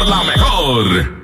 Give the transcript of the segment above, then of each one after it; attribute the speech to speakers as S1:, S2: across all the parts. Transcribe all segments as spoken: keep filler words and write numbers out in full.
S1: la mejor.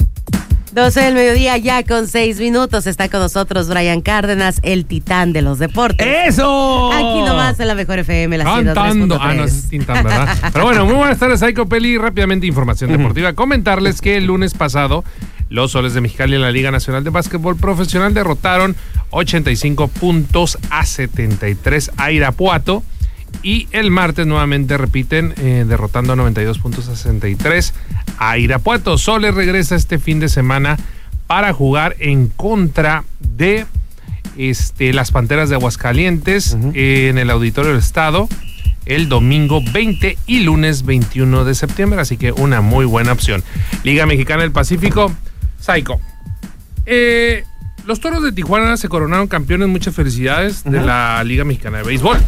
S2: doce del mediodía ya con seis minutos. Está con nosotros Brian Cárdenas, el titán de los deportes.
S3: ¡Eso!
S2: Aquí nomás en la mejor F M, la
S3: Cantando. Ah, no, es Tintán, ¿verdad? Pero bueno, muy buenas tardes, Psycho Peli. Rápidamente, información deportiva. Comentarles que el lunes pasado, los Soles de Mexicali en la Liga Nacional de Básquetbol Profesional derrotaron ochenta y cinco puntos a setenta y tres a Irapuato. Y el martes nuevamente repiten, eh, derrotando a noventa y dos puntos a sesenta y tres a Irapuato. Soles regresa este fin de semana para jugar en contra de este, las Panteras de Aguascalientes, uh-huh. eh, en el Auditorio del Estado el domingo veinte y lunes veintiuno de septiembre. Así que una muy buena opción. Liga Mexicana del Pacífico. Psycho. Eh, los Toros de Tijuana se coronaron campeones. Muchas felicidades, uh-huh. de la Liga Mexicana de Béisbol.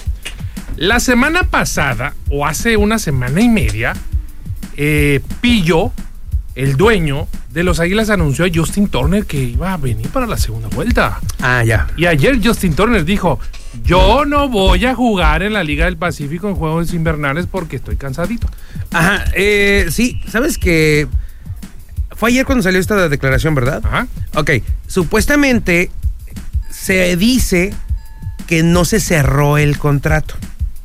S3: La semana pasada, o hace una semana y media, eh, Pillo, el dueño de los Águilas, anunció a Justin Turner que iba a venir para la segunda vuelta.
S4: Ah, ya.
S3: Y ayer Justin Turner dijo, yo no voy a jugar en la Liga del Pacífico en juegos invernales porque estoy cansadito.
S4: Ajá, eh, sí, ¿sabes qué? Fue ayer cuando salió esta declaración, ¿verdad?
S3: Ajá.
S4: Ok, supuestamente se dice que no se cerró el contrato.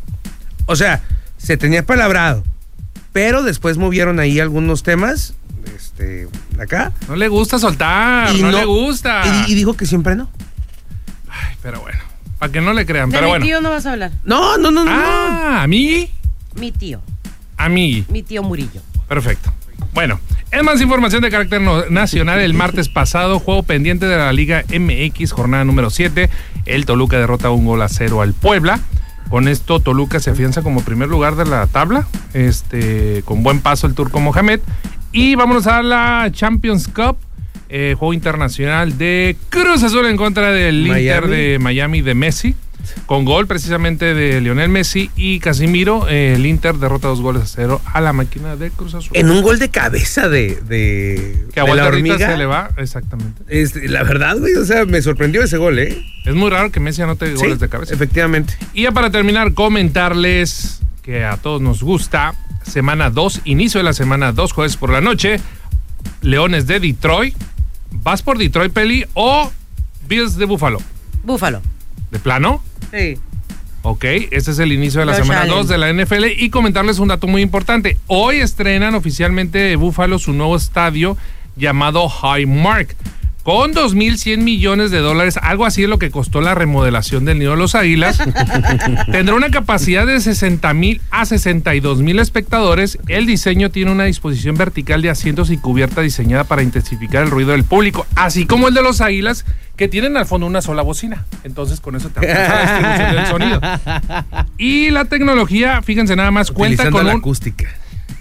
S4: O sea, se tenía palabrado, pero después movieron ahí algunos temas, este, acá.
S3: No le gusta soltar, no, no le gusta.
S4: Y, y dijo que siempre no.
S3: Ay, pero bueno, para que no le crean,
S2: de
S3: pero
S2: mi
S3: bueno.
S2: tío no vas a hablar.
S4: No, no, no, no.
S3: Ah, ¿a mí?
S2: Mi tío.
S3: A mí.
S2: Mi tío Murillo.
S3: Perfecto. Bueno, en más información de carácter no, nacional, el martes pasado, juego pendiente de la Liga M X, jornada número siete, el Toluca derrota un gol a cero al Puebla. Con esto Toluca se afianza como primer lugar de la tabla, este, con buen paso el turco Mohamed. Y vámonos a la Champions Cup, eh, juego internacional de Cruz Azul en contra del Miami. Inter de Miami de Messi, con gol precisamente de Lionel Messi y Casimiro. Eh, el Inter derrota dos goles a cero a la máquina de Cruz Azul.
S4: En un gol de cabeza de, de,
S3: que a
S4: de la hormiga.
S3: se le va, exactamente.
S4: Este, la verdad, güey, o sea, me sorprendió ese gol, ¿eh?
S3: Es muy raro que Messi anote
S4: sí,
S3: goles de cabeza.
S4: Efectivamente.
S3: Y ya para terminar, comentarles que a todos nos gusta, semana dos, inicio de la semana dos, jueves por la noche, Leones de Detroit. ¿Vas por Detroit, Peli, o Bills de Buffalo?
S2: Buffalo.
S3: ¿De plano?
S2: Sí.
S3: Ok, este es el inicio de la
S2: Josh
S3: semana
S2: Allen.
S3: dos de la N F L. Y comentarles un dato muy importante. Hoy estrenan oficialmente Buffalo su nuevo estadio llamado Highmark, con dos mil cien millones de dólares, algo así es lo que costó la remodelación del Nido de los Águilas. Tendrá una capacidad de sesenta mil a sesenta y dos mil espectadores. El diseño tiene una disposición vertical de asientos y cubierta diseñada para intensificar el ruido del público, así como el de los Águilas, que tienen al fondo una sola bocina. Entonces con eso te alcanza la distribución del sonido. Y la tecnología, fíjense nada más, cuenta
S4: Utilizando
S3: con
S4: la
S3: un...
S4: acústica.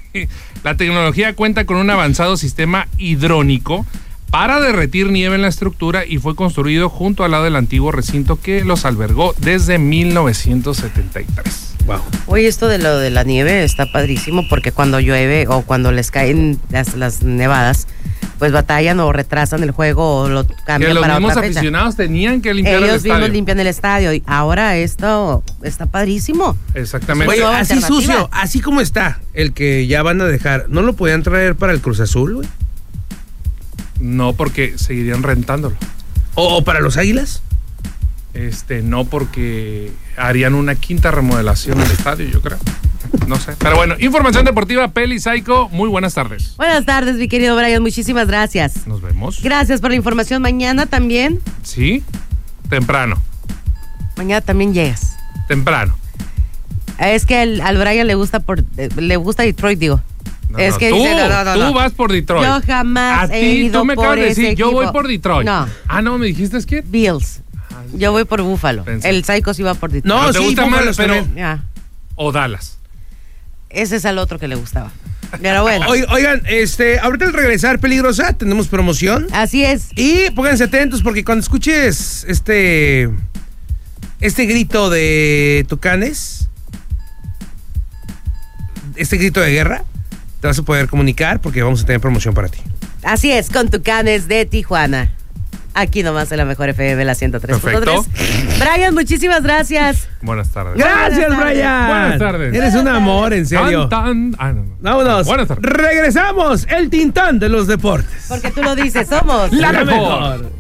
S3: La tecnología cuenta con un avanzado sistema hidrónico para derretir nieve en la estructura y fue construido junto al lado del antiguo recinto que los albergó desde mil novecientos setenta y tres.
S4: Wow.
S2: Oye, esto de lo de la nieve está padrísimo porque cuando llueve o cuando les caen las, las nevadas, pues batallan o retrasan el juego o lo cambian
S3: que los
S2: para
S3: mismos
S2: otra fecha.
S3: Aficionados tenían que limpiar
S2: Ellos
S3: el estadio.
S2: mismos limpian el estadio y ahora esto está padrísimo.
S3: Exactamente.
S4: Oye,
S2: nueva
S4: así
S2: alternativa.
S4: sucio, así como está, el que ya van a dejar, ¿no lo podían traer para el Cruz Azul, güey?
S3: No, porque seguirían rentándolo.
S4: ¿O, o para los Águilas?
S3: Este, no, porque harían una quinta remodelación del estadio, yo creo. No sé. Pero bueno, información deportiva, Peli, Psycho, muy buenas tardes.
S2: Buenas tardes, mi querido Brian, muchísimas gracias.
S3: Nos vemos.
S2: Gracias por la información. Mañana también.
S3: Sí, temprano.
S2: Mañana también llegas.
S3: Temprano.
S2: Es que el, al Brian le gusta por eh, le gusta Detroit, digo.
S3: No,
S2: es
S3: no,
S2: que
S3: tú,
S2: dice, no, no, no,
S3: tú
S2: no.
S3: vas por Detroit.
S2: Yo jamás
S3: A ti,
S2: he ido
S3: tú me
S2: por
S3: acabas de
S2: ese
S3: decir, yo
S2: equipo.
S3: voy por Detroit.
S2: No.
S3: Ah, no, ¿me dijiste quién?
S2: Bills.
S3: Ah, sí.
S2: Yo voy por Buffalo.
S3: Pensé.
S2: El Psycho sí va por Detroit.
S4: No,
S3: Pero te
S4: sí,
S3: gusta
S4: Buffalo
S3: más, pero...
S4: también.
S2: Ya.
S3: O Dallas.
S2: Ese es el otro que le gustaba. Pero bueno.
S4: Oigan, este, ahorita al regresar, Peligrosa, tenemos promoción.
S2: Así es.
S4: Y pónganse atentos porque cuando escuches este este grito de tucanes, este grito de guerra, te vas a poder comunicar porque vamos a tener promoción para ti.
S2: Así es, con Tucanes de Tijuana. Aquí nomás en la mejor F M, la ciento tres punto tres. Brian, muchísimas gracias.
S3: Buenas tardes.
S4: Gracias,
S2: Buenas
S4: Brian.
S3: Buenas tardes.
S4: Eres un amor, en serio.
S3: Tan, tan. Ah, no, no.
S4: Vámonos.
S3: Buenas tardes.
S4: Regresamos, el Tintán de los deportes.
S2: Porque tú lo dices, somos
S4: La mejor.